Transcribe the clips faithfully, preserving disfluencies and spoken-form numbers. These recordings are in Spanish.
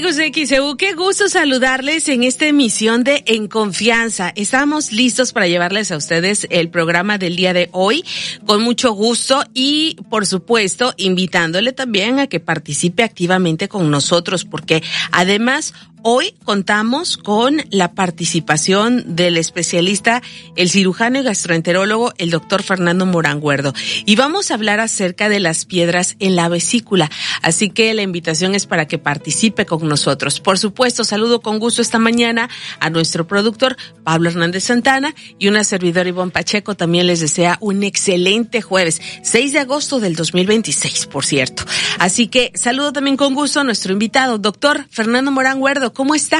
Amigos de X E U, qué gusto saludarles en esta emisión de En Confianza. Estamos listos para llevarles a ustedes el programa del día de hoy con mucho gusto y, por supuesto, invitándole también a que participe activamente con nosotros, porque además hoy contamos con la participación del especialista, el cirujano y gastroenterólogo, el doctor Fernando Morán Guerdo. Y vamos a hablar acerca de las piedras en la vesícula. Así que la invitación es para que participe con nosotros. Por supuesto, saludo con gusto esta mañana a nuestro productor, Pablo Hernández Santana, y una servidora, Ivonne Pacheco. También les desea un excelente jueves, seis de agosto del dos mil veintiséis, por cierto. Así que saludo también con gusto a nuestro invitado, doctor Fernando Morán Guerdo. ¿Cómo está?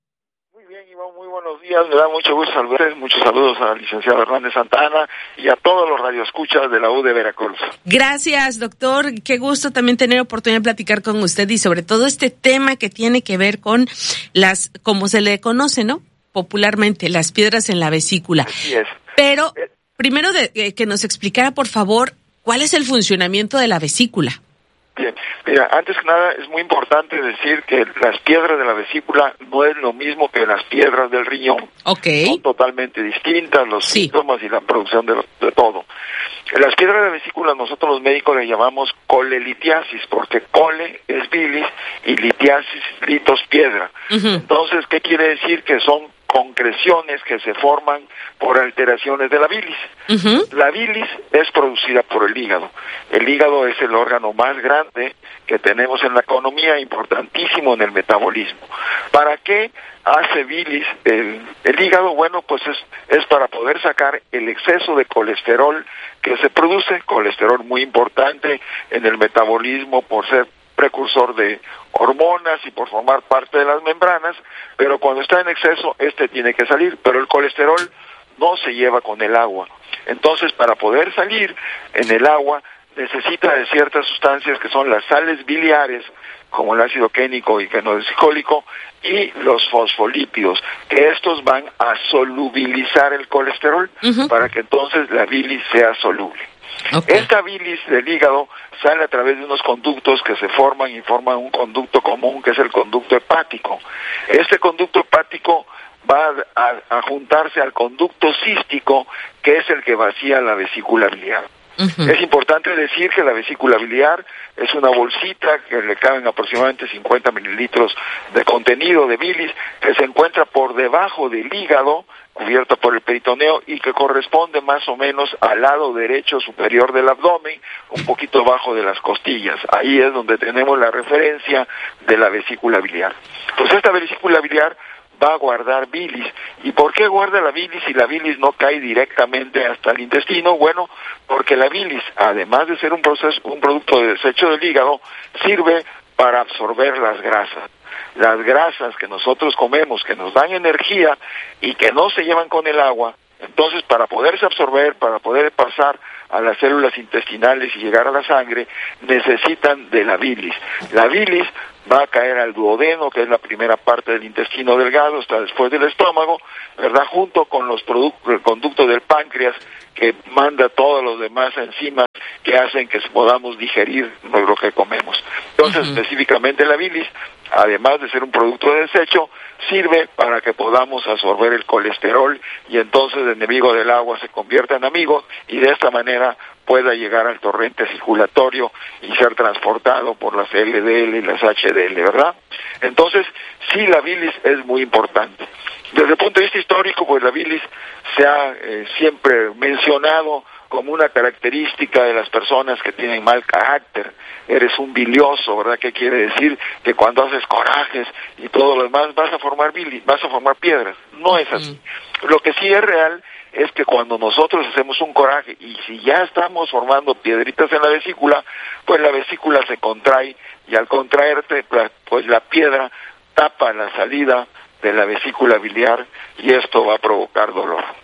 Muy bien, Iván, muy buenos días. Me da mucho gusto saludarles. Muchos saludos al licenciado Hernández Santana y a todos los radioescuchas de la U de Veracruz. Gracias, doctor. Qué gusto también tener oportunidad de platicar con usted y sobre todo este tema que tiene que ver con las, como se le conoce, ¿no? Popularmente, las piedras en la vesícula. Así es. Pero primero de, eh, que nos explicara, por favor, ¿cuál es el funcionamiento de la vesícula? Bien, mira, antes que nada es muy importante decir que las piedras de la vesícula no es lo mismo que las piedras del riñón. Okay. Son totalmente distintas los Sí. síntomas y la producción de, lo, de todo. Las piedras de la vesícula nosotros los médicos le llamamos colelitiasis, porque cole es bilis y litiasis, litos, piedra. Uh-huh. Entonces, ¿qué quiere decir? Que son concreciones que se forman por alteraciones de la bilis. Uh-huh. La bilis es producida por el hígado. El hígado es el órgano más grande que tenemos en la economía, importantísimo en el metabolismo. ¿Para qué hace bilis el, el hígado? Bueno, pues es, es para poder sacar el exceso de colesterol que se produce, colesterol muy importante en el metabolismo por ser precursor de hormonas y por formar parte de las membranas, pero cuando está en exceso, este tiene que salir, pero el colesterol no se lleva con el agua. Entonces, para poder salir en el agua, necesita de ciertas sustancias que son las sales biliares, como el ácido quénico y fenolcicólico, y los fosfolípidos, que estos van a solubilizar el colesterol, uh-huh, para que entonces la bilis sea soluble. Okay. Esta bilis del hígado sale a través de unos conductos que se forman y forman un conducto común que es el conducto hepático. Este conducto hepático va a, a juntarse al conducto cístico, que es el que vacía la vesícula biliar. Uh-huh. Es importante decir que la vesícula biliar es una bolsita que le caben aproximadamente cincuenta mililitros de contenido de bilis que se encuentra por debajo del hígado, cubierta por el peritoneo y que corresponde más o menos al lado derecho superior del abdomen, un poquito abajo de las costillas. Ahí es donde tenemos la referencia de la vesícula biliar. Pues esta vesícula biliar va a guardar bilis. ¿Y por qué guarda la bilis si la bilis no cae directamente hasta el intestino? Bueno, porque la bilis, además de ser un proceso, un producto de desecho del hígado, sirve para absorber las grasas. Las grasas que nosotros comemos, que nos dan energía y que no se llevan con el agua, entonces para poderse absorber, para poder pasar a las células intestinales y llegar a la sangre, necesitan de la bilis. La bilis va a caer al duodeno, que es la primera parte del intestino delgado, está después del estómago, ¿verdad? Junto con los productos, el conducto del páncreas, que manda todos los demás enzimas que hacen que podamos digerir lo que comemos. Entonces, uh-huh, específicamente la bilis, además de ser un producto de desecho, sirve para que podamos absorber el colesterol y entonces el enemigo del agua se convierta en amigo y de esta manera pueda llegar al torrente circulatorio y ser transportado por las L D L y las H D L, ¿verdad? Entonces, sí, la bilis es muy importante. Desde el punto de vista histórico, pues la bilis se ha eh, siempre mencionado como una característica de las personas que tienen mal carácter. Eres un bilioso, ¿verdad? ¿Qué quiere decir? Que cuando haces corajes y todo lo demás vas a formar bilis, vas a formar piedras. No es así. Lo que sí es real es que cuando nosotros hacemos un coraje y si ya estamos formando piedritas en la vesícula, pues la vesícula se contrae y al contraerte, pues la piedra tapa la salida de la vesícula biliar y esto va a provocar dolor.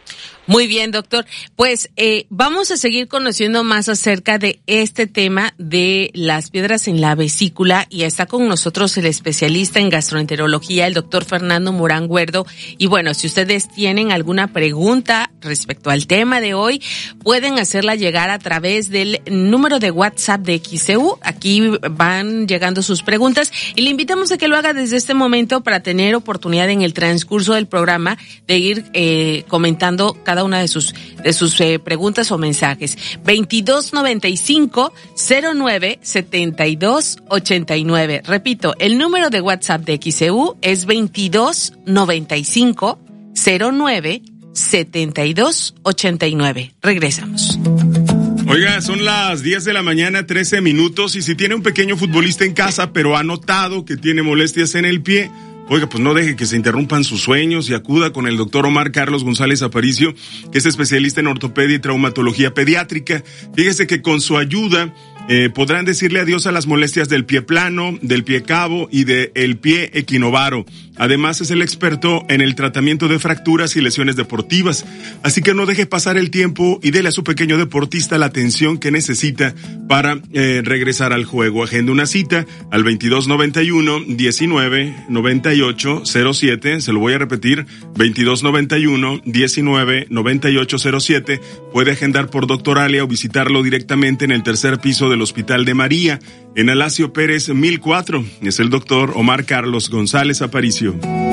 Muy bien, doctor. Pues eh, vamos a seguir conociendo más acerca de este tema de las piedras en la vesícula y está con nosotros el especialista en gastroenterología, el doctor Fernando Morán Guerdo. Y bueno, si ustedes tienen alguna pregunta respecto al tema de hoy, pueden hacerla llegar a través del número de WhatsApp de X E U. Aquí van llegando sus preguntas y le invitamos a que lo haga desde este momento para tener oportunidad en el transcurso del programa de ir eh, comentando cada una de sus de sus eh, preguntas o mensajes. veintidós noventa y cinco cero nueve setenta y dos ochenta y nueve. Repito, el número de WhatsApp de X E U es veintidós noventa y cinco cero nueve setenta y dos ochenta y nueve. Regresamos. Oiga, son las diez de la mañana, trece minutos, y si tiene un pequeño futbolista en casa, pero ha notado que tiene molestias en el pie, oiga, pues no deje que se interrumpan sus sueños y acuda con el doctor Omar Carlos González Aparicio, que es especialista en ortopedia y traumatología pediátrica. Fíjese que con su ayuda eh, podrán decirle adiós a las molestias del pie plano, del pie cabo y del pie equinovaro. Además, es el experto en el tratamiento de fracturas y lesiones deportivas. Así que no deje pasar el tiempo y dele a su pequeño deportista la atención que necesita para eh, regresar al juego. Agenda una cita al veintidós noventa y uno diecinueve noventa y ocho cero siete. Se lo voy a repetir, veintidós noventa y uno diecinueve noventa y ocho cero siete. Puede agendar por Doctor Alia o visitarlo directamente en el tercer piso del Hospital de María, en Alasio Pérez mil cuatro. Es el doctor Omar Carlos González Aparicio.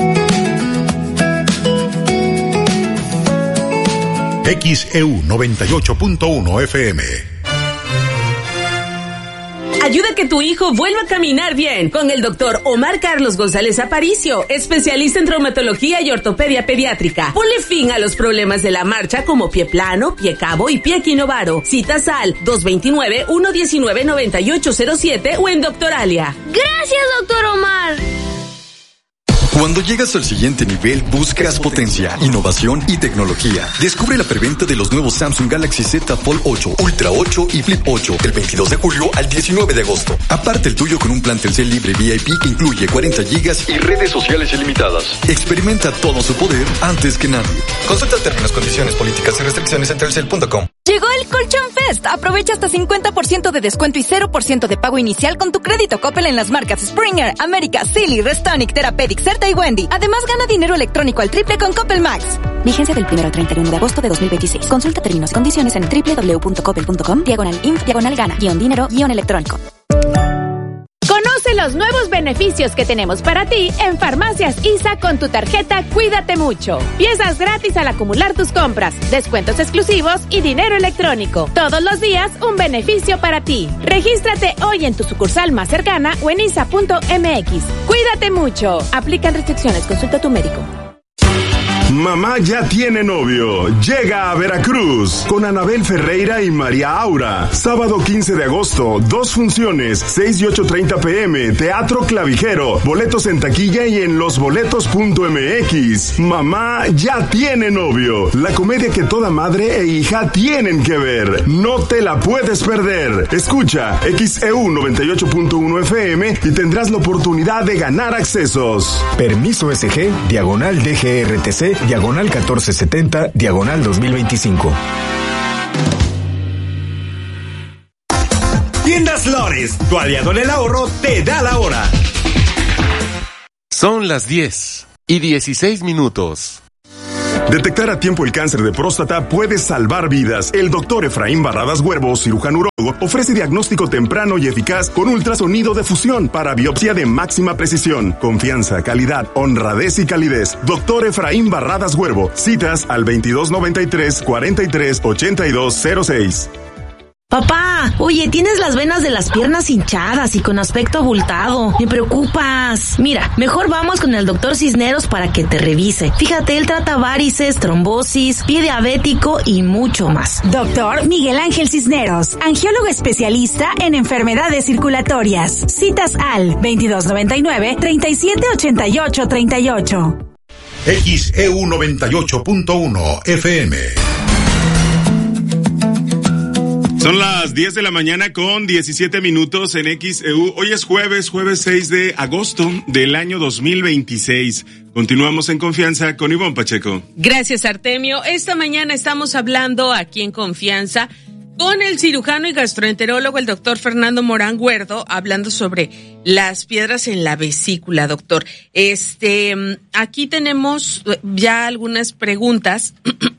X E U noventa y ocho punto uno F M. Ayuda a que tu hijo vuelva a caminar bien con el doctor Omar Carlos González Aparicio, especialista en traumatología y ortopedia pediátrica. Ponle fin a los problemas de la marcha como pie plano, pie cabo y pie equinovaro. Citas al dos dos nueve, uno uno nueve, nueve ocho cero siete o en Doctor Alia. Gracias, doctor Omar. Cuando llegas al siguiente nivel, buscas potencia, innovación y tecnología. Descubre la preventa de los nuevos Samsung Galaxy Z Fold ocho, Ultra ocho y Flip ocho del veintidós de julio al diecinueve de agosto. Aparte el tuyo con un plan Telcel libre V I P que incluye cuarenta gigas y redes sociales ilimitadas. Experimenta todo su poder antes que nadie. Consulta términos, condiciones, políticas y restricciones en telcel punto com. Llegó el Colchón Fest. Aprovecha hasta cincuenta por ciento de descuento y cero por ciento de pago inicial con tu crédito Coppel en las marcas Springer, América, Silly, Restonic, Therapeutic, Certa y Wendy. Además, gana dinero electrónico al triple con Coppel Max. Vigencia del primero al treinta y uno de agosto de dos mil veintiséis. Consulta términos y condiciones en doble u doble u doble u punto coppel punto com, diagonal inf, diagonal gana, guión dinero, guión electrónico. Conoce los nuevos beneficios que tenemos para ti en Farmacias I S A con tu tarjeta Cuídate Mucho. Piezas gratis al acumular tus compras, descuentos exclusivos y dinero electrónico. Todos los días un beneficio para ti. Regístrate hoy en tu sucursal más cercana o en isa punto m x. Cuídate mucho. Aplican restricciones. Consulta a tu médico. Mamá ya tiene novio. Llega a Veracruz con Anabel Ferreira y María Aura. Sábado quince de agosto, dos funciones, seis y ocho treinta pm, Teatro Clavijero. Boletos en taquilla y en losboletos punto m x. Mamá ya tiene novio. La comedia que toda madre e hija tienen que ver. No te la puedes perder. Escucha X E U noventa y ocho punto uno F M y tendrás la oportunidad de ganar accesos. Permiso S G, diagonal D G R T C, diagonal catorce setenta, diagonal dos mil veinticinco. Tiendas Lores, tu aliado en el ahorro, te da la hora. Son las diez y dieciséis minutos. Detectar a tiempo el cáncer de próstata puede salvar vidas. El doctor Efraín Barradas Huervo, cirujano urólogo, ofrece diagnóstico temprano y eficaz con ultrasonido de fusión para biopsia de máxima precisión. Confianza, calidad, honradez y calidez. Doctor Efraín Barradas Huervo. Citas al veintidós noventa y tres, cuarenta y tres, ochenta y dos cero seis. Papá, oye, tienes las venas de las piernas hinchadas y con aspecto abultado. Me preocupas. Mira, mejor vamos con el doctor Cisneros para que te revise. Fíjate, él trata varices, trombosis, pie diabético y mucho más. Doctor Miguel Ángel Cisneros, angiólogo especialista en enfermedades circulatorias. Citas al veintidós noventa y nueve, treinta y siete ochenta y ocho treinta y ocho. X E U noventa y ocho punto uno F M. Son las diez de la mañana con diecisiete minutos en X E U. Hoy es jueves, jueves seis de agosto del año dos mil veintiséis. Continuamos en Confianza con Ivonne Pacheco. Gracias, Artemio. Esta mañana estamos hablando aquí en Confianza con el cirujano y gastroenterólogo, el doctor Fernando Morán Guerdo, hablando sobre las piedras en la vesícula, doctor. Este, aquí tenemos ya algunas preguntas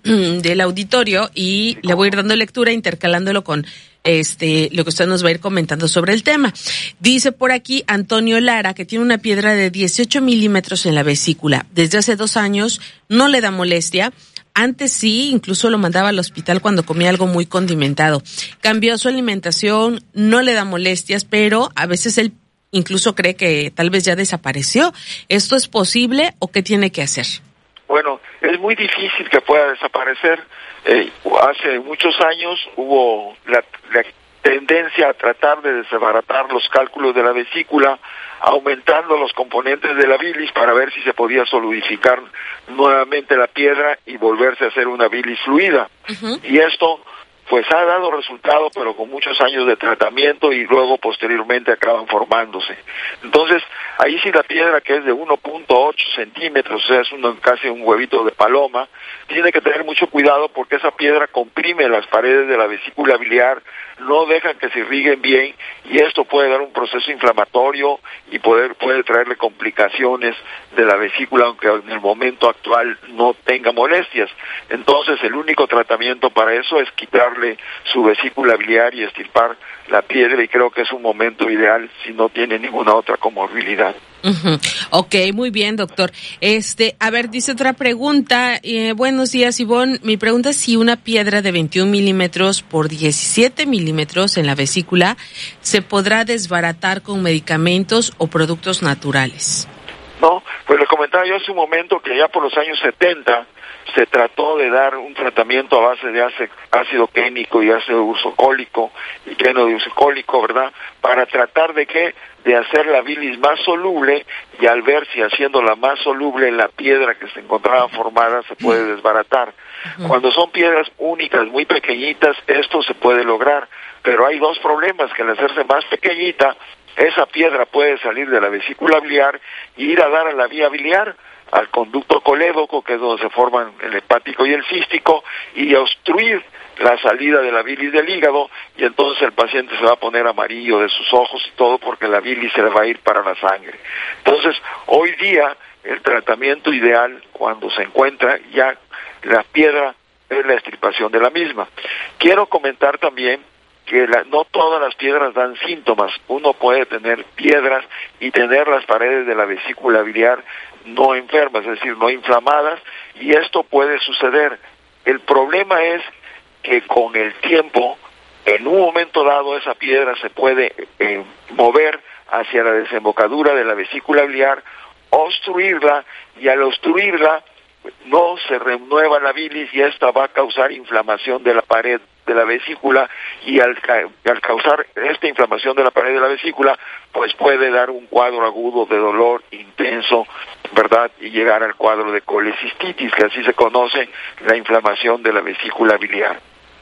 del auditorio y le voy a ir dando lectura, intercalándolo con este, lo que usted nos va a ir comentando sobre el tema. Dice por aquí Antonio Lara que tiene una piedra de dieciocho milímetros en la vesícula. Desde hace dos años no le da molestia. Antes sí, incluso lo mandaba al hospital cuando comía algo muy condimentado. Cambió su alimentación, no le da molestias, pero a veces él incluso cree que tal vez ya desapareció. ¿Esto es posible o qué tiene que hacer? Bueno, es muy difícil que pueda desaparecer. Eh, hace muchos años hubo la, la tendencia a tratar de desbaratar los cálculos de la vesícula, aumentando los componentes de la bilis para ver si se podía solidificar nuevamente la piedra y volverse a hacer una bilis fluida. Uh-huh. Y esto pues ha dado resultado, pero con muchos años de tratamiento y luego posteriormente acaban formándose. Entonces, ahí sí la piedra, que es de uno punto ocho centímetros, o sea, es un, casi un huevito de paloma, tiene que tener mucho cuidado porque esa piedra comprime las paredes de la vesícula biliar, no dejan que se irriguen bien y esto puede dar un proceso inflamatorio y poder, puede traerle complicaciones de la vesícula, aunque en el momento actual no tenga molestias. Entonces, el único tratamiento para eso es quitarle su vesícula biliar y extirpar la piedra, y creo que es un momento ideal si no tiene ninguna otra comorbilidad. Uh-huh. Ok, muy bien, doctor. Este, a ver, dice otra pregunta. Eh, buenos días, Ivonne. Mi pregunta es si una piedra de veintiún milímetros por diecisiete milímetros en la vesícula se podrá desbaratar con medicamentos o productos naturales. No, pues le comentaba yo hace un momento que ya por los años setenta se trató de dar un tratamiento a base de ácido quénico y ácido ursocólico y quenodiursocólico, ¿verdad? Para tratar de que de hacer la bilis más soluble, y al ver si haciéndola más soluble la piedra que se encontraba formada se puede desbaratar. Uh-huh. Cuando son piedras únicas, muy pequeñitas, esto se puede lograr, pero hay dos problemas, que al hacerse más pequeñita, esa piedra puede salir de la vesícula biliar y ir a dar a la vía biliar, al conducto colédoco, que es donde se forman el hepático y el cístico, y obstruir la salida de la bilis del hígado, y entonces el paciente se va a poner amarillo de sus ojos y todo porque la bilis se le va a ir para la sangre. Entonces, hoy día, el tratamiento ideal, cuando se encuentra ya la piedra, es la extirpación de la misma. Quiero comentar también que la, no todas las piedras dan síntomas. Uno puede tener piedras y tener las paredes de la vesícula biliar no enfermas, es decir, no inflamadas, y esto puede suceder. El problema es que con el tiempo, en un momento dado, esa piedra se puede eh, mover hacia la desembocadura de la vesícula biliar, obstruirla, y al obstruirla no se renueva la bilis y esta va a causar inflamación de la pared de la vesícula, y al, al causar esta inflamación de la pared de la vesícula, pues puede dar un cuadro agudo de dolor intenso, ¿verdad? Y llegar al cuadro de colecistitis, que así se conoce la inflamación de la vesícula biliar.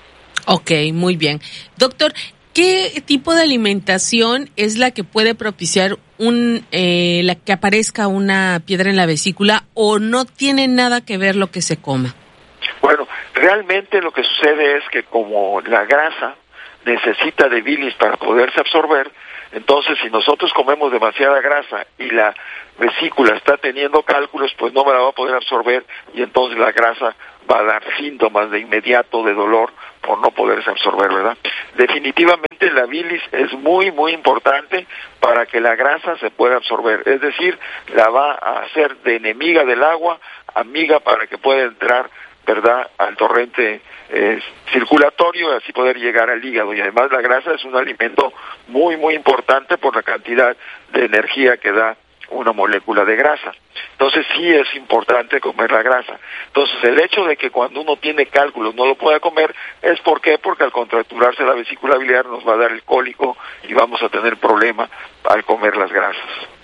Ok, muy bien. Doctor, ¿qué tipo de alimentación es la que puede propiciar un eh, la que aparezca una piedra en la vesícula, o no tiene nada que ver lo que se coma? Bueno, realmente lo que sucede es que como la grasa necesita de bilis para poderse absorber, entonces si nosotros comemos demasiada grasa y la vesícula está teniendo cálculos, pues no me la va a poder absorber, y entonces la grasa va a dar síntomas de inmediato de dolor por no poderse absorber, ¿verdad? Definitivamente la bilis es muy, muy importante para que la grasa se pueda absorber, es decir, la va a hacer de enemiga del agua, amiga para que pueda entrar, ¿verdad?, al torrente eh, circulatorio y así poder llegar al hígado. Y además la grasa es un alimento muy, muy importante por la cantidad de energía que da una molécula de grasa. Entonces sí es importante comer la grasa. Entonces el hecho de que cuando uno tiene cálculos no lo pueda comer, ¿es por qué? Porque al contracturarse la vesícula biliar nos va a dar el cólico y vamos a tener problema al comer las grasas.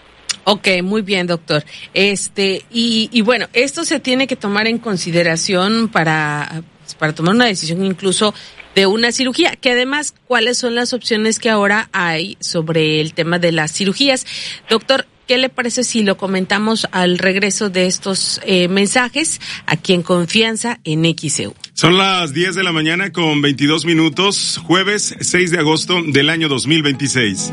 Ok, muy bien, doctor. Este, y, y bueno, esto se tiene que tomar en consideración para, para tomar una decisión incluso de una cirugía, que además, ¿cuáles son las opciones que ahora hay sobre el tema de las cirugías? Doctor, ¿qué le parece si lo comentamos al regreso de estos eh, mensajes aquí en Confianza en X E U? Son las diez de la mañana con veintidós minutos, jueves seis de agosto del año dos mil veintiséis.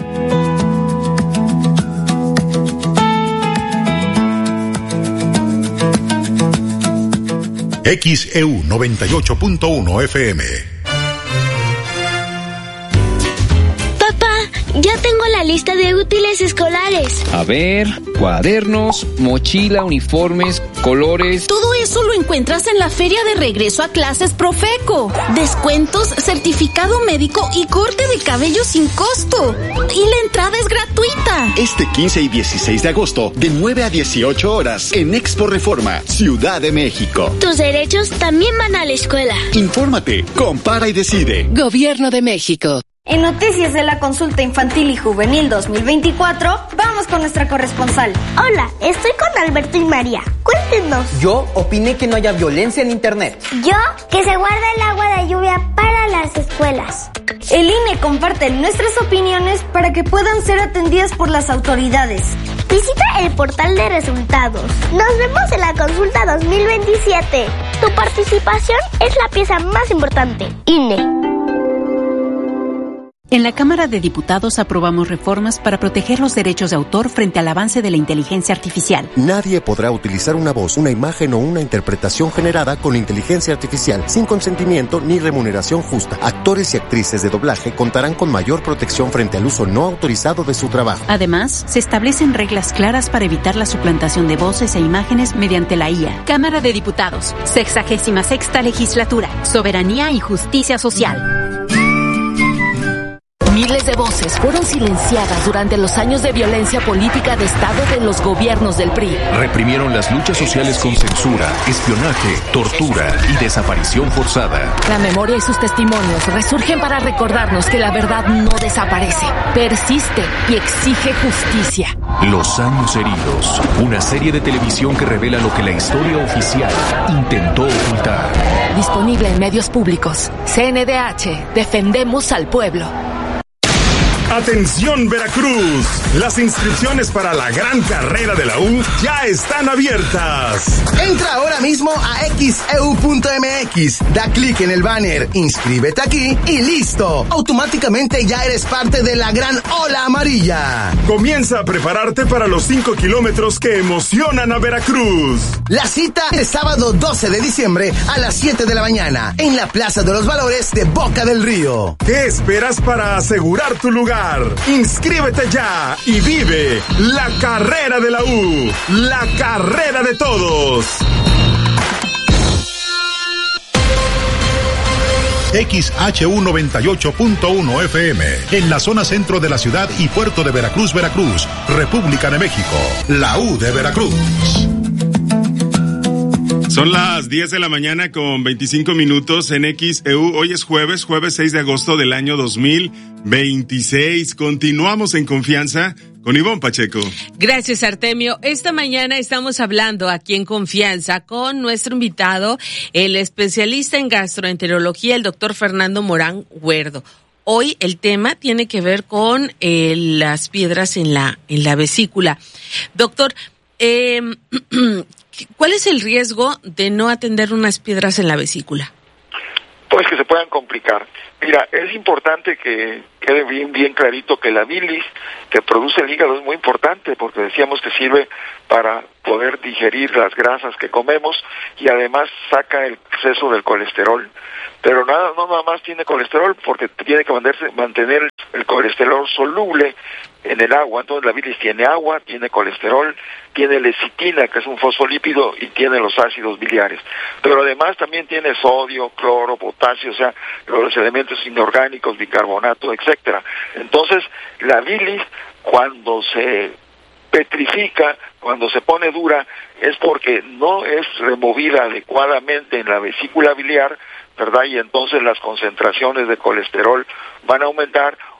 X E U noventa y ocho punto uno F M. Ya tengo la lista de útiles escolares. A ver, cuadernos, mochila, uniformes, colores. Todo eso lo encuentras en la feria de regreso a clases Profeco. Descuentos, certificado médico y corte de cabello sin costo. Y la entrada es gratuita. Este quince y dieciséis de agosto, de nueve a dieciocho horas, en Expo Reforma, Ciudad de México. Tus derechos también van a la escuela. Infórmate, compara y decide. Gobierno de México. En Noticias de la Consulta Infantil y Juvenil dos mil veinticuatro, vamos con nuestra corresponsal. Hola, estoy con Alberto y María. Cuéntenos. Yo opiné que no haya violencia en Internet. Yo, que se guarda el agua de lluvia para las escuelas. El I N E comparte nuestras opiniones para que puedan ser atendidas por las autoridades. Visita el portal de resultados. Nos vemos en la Consulta dos mil veintisiete. Tu participación es la pieza más importante. I N E. En la Cámara de Diputados aprobamos reformas para proteger los derechos de autor frente al avance de la inteligencia artificial. Nadie podrá utilizar una voz, una imagen o una interpretación generada con inteligencia artificial sin consentimiento ni remuneración justa. Actores y actrices de doblaje contarán con mayor protección frente al uso no autorizado de su trabajo. Además, se establecen reglas claras para evitar la suplantación de voces e imágenes mediante la I A. Cámara de Diputados, sexagésima sexta legislatura, soberanía y justicia social. Miles de voces fueron silenciadas durante los años de violencia política de Estado de los gobiernos del P R I. Reprimieron las luchas sociales con censura, espionaje, tortura y desaparición forzada. La memoria y sus testimonios resurgen para recordarnos que la verdad no desaparece, persiste y exige justicia. Los años heridos, una serie de televisión que revela lo que la historia oficial intentó ocultar. Disponible en medios públicos. C N D H, defendemos al pueblo. Atención Veracruz, las inscripciones para la gran carrera de la U ya están abiertas. Entra ahora mismo a X E U punto M X, da clic en el banner, inscríbete aquí y listo. Automáticamente ya eres parte de la gran ola amarilla. Comienza a prepararte para los cinco kilómetros que emocionan a Veracruz. La cita es sábado doce de diciembre a las siete de la mañana en la Plaza de los Valores de Boca del Río. ¿Qué esperas para asegurar tu lugar? Inscríbete ya y vive la carrera de la U, la carrera de todos. X H U noventa y ocho punto uno F M, en la zona centro de la ciudad y puerto de Veracruz, Veracruz, República de México, la U de Veracruz. Son las diez de la mañana con veinticinco minutos en X E U. Hoy es jueves, jueves seis de agosto del año dos mil veintiséis. Continuamos en Confianza con Ivonne Pacheco. Gracias, Artemio. Esta mañana estamos hablando aquí en Confianza con nuestro invitado, el especialista en gastroenterología, el doctor Fernando Morán Huerdo. Hoy el tema tiene que ver con eh, las piedras en la, en la vesícula. Doctor, eh, ¿cuál es el riesgo de no atender unas piedras en la vesícula? Pues que se puedan complicar. Mira, es importante que quede bien, bien clarito que la bilis que produce el hígado es muy importante porque decíamos que sirve para poder digerir las grasas que comemos y además saca el exceso del colesterol. Pero nada, no nada más tiene colesterol porque tiene que mantener el colesterol soluble en el agua. Entonces la bilis tiene agua, tiene colesterol, tiene lecitina, que es un fosfolípido, y tiene los ácidos biliares. Pero además también tiene sodio, cloro, potasio, o sea, los elementos inorgánicos, bicarbonato, etcétera. Entonces la bilis, cuando se petrifica, cuando se pone dura, es porque no es removida adecuadamente en la vesícula biliar, ¿verdad? Y entonces las concentraciones de colesterol van a aumentar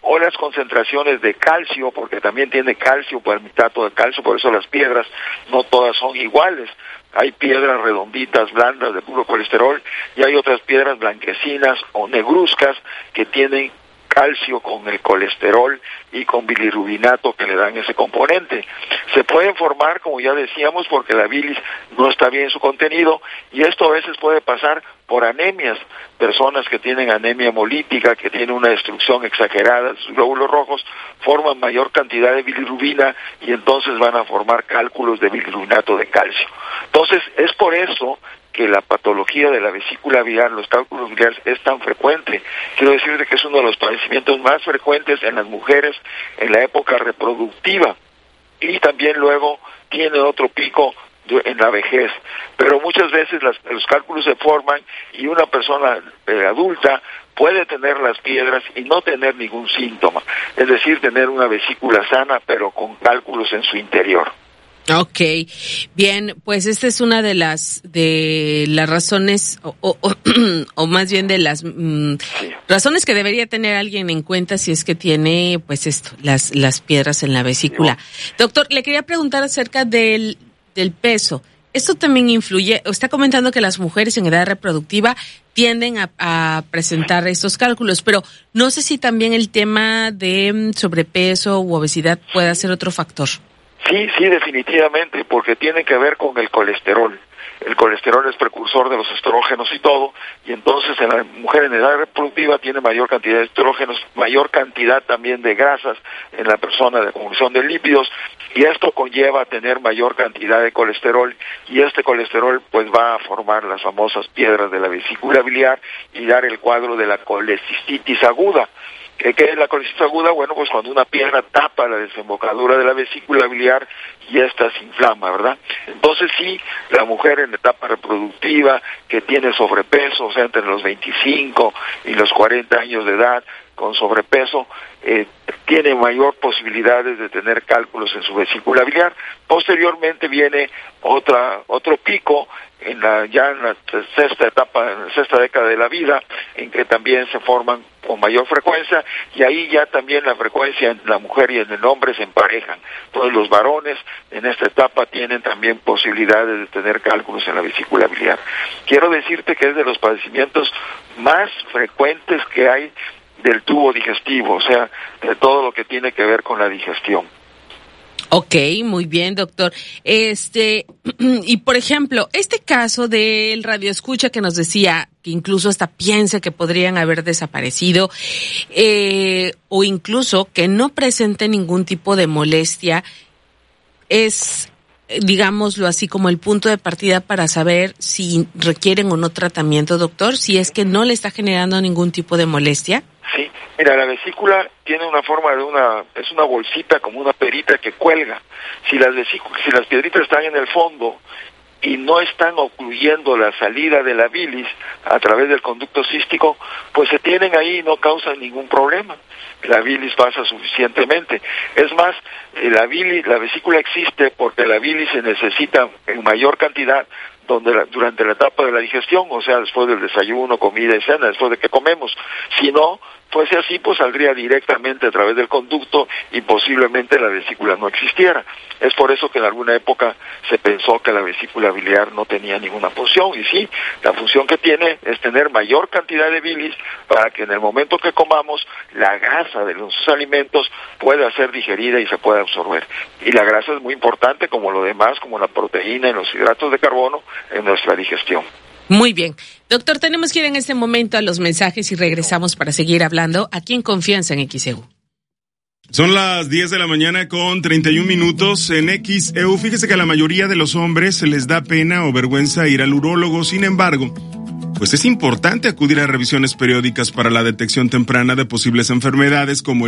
o las concentraciones de calcio, porque también tiene calcio, palmitato de calcio, por eso las piedras no todas son iguales. Hay piedras redonditas, blandas, de puro colesterol, y hay otras piedras blanquecinas o negruzcas que tienen calcio con el colesterol y con bilirrubinato que le dan ese componente. Se pueden formar, como ya decíamos, porque la bilis no está bien en su contenido, y esto a veces puede pasar por anemias, personas que tienen anemia hemolítica, que tienen una destrucción exagerada de sus glóbulos rojos, forman mayor cantidad de bilirrubina y entonces van a formar cálculos de bilirrubinato de calcio. Entonces, es por eso que la patología de la vesícula biliar, los cálculos biliares, es tan frecuente. Quiero decirte que es uno de los padecimientos más frecuentes en las mujeres en la época reproductiva, y también luego tiene otro pico en la vejez, pero muchas veces las, los cálculos se forman y una persona eh, adulta puede tener las piedras y no tener ningún síntoma, es decir, tener una vesícula sana pero con cálculos en su interior. Ok, bien, pues esta es una de las de las razones o, o, o, o más bien de las mm, sí. razones que debería tener alguien en cuenta si es que tiene pues esto, las las piedras en la vesícula. Sí. Doctor, le quería preguntar acerca del del peso. Esto también influye, está comentando que las mujeres en edad reproductiva tienden a, a presentar estos cálculos, pero no sé si también el tema de sobrepeso u obesidad puede ser otro factor. Sí, sí, definitivamente, porque tiene que ver con el colesterol. El colesterol es precursor de los estrógenos y todo, y entonces en la mujer en edad reproductiva tiene mayor cantidad de estrógenos, mayor cantidad también de grasas en la persona de acumulación de lípidos, y esto conlleva a tener mayor cantidad de colesterol, y este colesterol pues va a formar las famosas piedras de la vesícula biliar y dar el cuadro de la colecistitis aguda. ¿Qué es la colecistitis aguda? Bueno, pues cuando una piedra tapa la desembocadura de la vesícula biliar y esta se inflama, ¿verdad? Entonces sí, la mujer en etapa reproductiva que tiene sobrepeso, o sea, entre los veinticinco y los cuarenta años de edad, con sobrepeso, eh, tiene mayor posibilidades de tener cálculos en su vesícula biliar. Posteriormente viene otra otro pico en la ya en la sexta etapa, en la sexta década de la vida, en que también se forman con mayor frecuencia, y ahí ya también la frecuencia en la mujer y en el hombre se emparejan. Entonces los varones en esta etapa tienen también posibilidades de tener cálculos en la vesícula biliar. Quiero decirte que es de los padecimientos más frecuentes que hay del tubo digestivo, o sea, de todo lo que tiene que ver con la digestión. Ok, muy bien, doctor. Este, y por ejemplo, este caso del radioescucha que nos decía que incluso hasta piensa que podrían haber desaparecido, eh, o incluso que no presente ningún tipo de molestia, es, digámoslo así, como el punto de partida para saber si requieren o no tratamiento, doctor, si es que no le está generando ningún tipo de molestia. Sí, mira, la vesícula tiene una forma de una, es una bolsita como una perita que cuelga. Si las vesículas, si las piedritas están en el fondo y no están ocluyendo la salida de la bilis a través del conducto cístico, pues se tienen ahí y no causan ningún problema. La bilis pasa suficientemente. Es más, la bilis, la vesícula existe porque la bilis se necesita en mayor cantidad donde la, durante la etapa de la digestión, o sea, después del desayuno, comida y cena, después de que comemos. Si no fuese así, pues saldría directamente a través del conducto y posiblemente la vesícula no existiera. Es por eso que en alguna época se pensó que la vesícula biliar no tenía ninguna función, y sí, la función que tiene es tener mayor cantidad de bilis para que en el momento que comamos, la grasa de los alimentos pueda ser digerida y se pueda absorber. Y la grasa es muy importante, como lo demás, como la proteína y los hidratos de carbono en nuestra digestión. Muy bien. Doctor, tenemos que ir en este momento a los mensajes y regresamos para seguir hablando aquí en Confianza en X E U. Son las diez de la mañana con treinta y un minutos en X E U. Fíjese que a la mayoría de los hombres se les da pena o vergüenza ir al urólogo. Sin embargo, pues es importante acudir a revisiones periódicas para la detección temprana de posibles enfermedades como